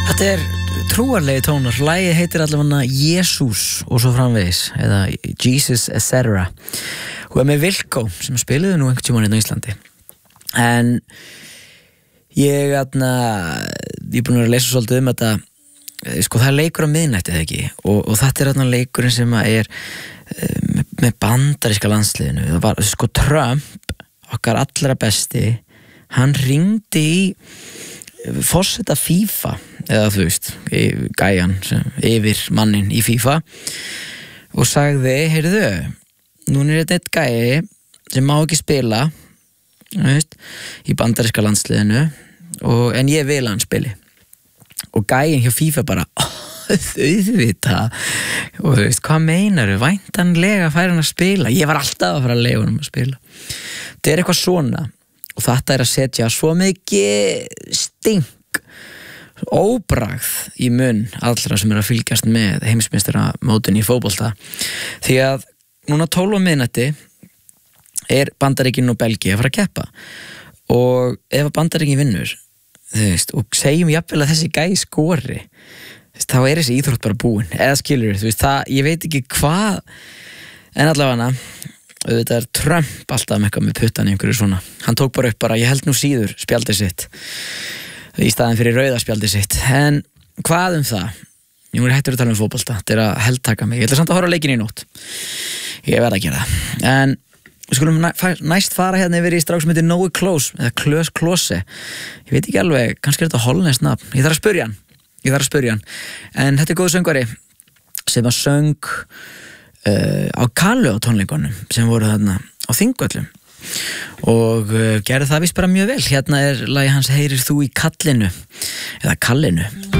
Þetta trúarlegi tónar. Lagið heitir allavega Jesus og svo framvegis, eða Jesus etc. Og með Wilco sem spiluðu nú einhvern tímann hérna á Íslandi. En ég er búin að lesa svolítið þetta, sko það er leikur á miðnætti eða ekki, og þetta er leikurinn sem er með bandaríska landsliðinu. Það var sko Trump, okkar allra besti, hann hringdi í forseta FIFA, eða þú veist, gæjan yfir mannin í FIFA og sagði, heyrðu, núna er þetta eitt gæi sem má ekki spila, veist, í bandaríska landsliðinu, en ég vil að hann spili. Og gæjan hjá FIFA bara, auðvitað, og þú veist, hvað meinarðu, væntanlega fær hann að spila? Ég var alltaf að fara að leyfa hann að spila. Þetta er eitthvað svona. Og þetta er að setja svo mikið stink, óbragð í munn allra sem að fylgjast með heimsmeistaramótinu í fótbolta. Því að núna 12 á miðnætti er Bandaríkin og Belgía að fara að keppa. Og ef Bandaríkin vinnur, þú veist, og segjum jafnvel að þessi gæi skori, þá er þessi íþrótt bara búin. Eða skilur, þú veist, ég veit ekki hvað, en allavega auðvitað er Trump alltaf með eitthvað með puttan í einhverju svona. Hann tók bara upp ég held nú síður spjaldið sitt í staðinn fyrir rauða spjaldið sitt. En hvað það? Ég hættur að tala um fótbolta, þetta er að heldtaka mig. Ég ætla samt að horfa á leikinn í nótt. Ég verð að gera það. En við skulum næst fara hérna yfir í strák sem heitir Nói Klose, eða Klose. Ég veit ekki alveg, kannski er þetta hollenskt nafn. Ég þarf að spyrja hann. En þetta er góð söngvari sem að söng á Kallu á tónleikunum sem voru þarna á Þingvöllum og gerði það víst bara mjög vel. Hérna er lagið hans Heyrir þú í kallinu eða Kallinu.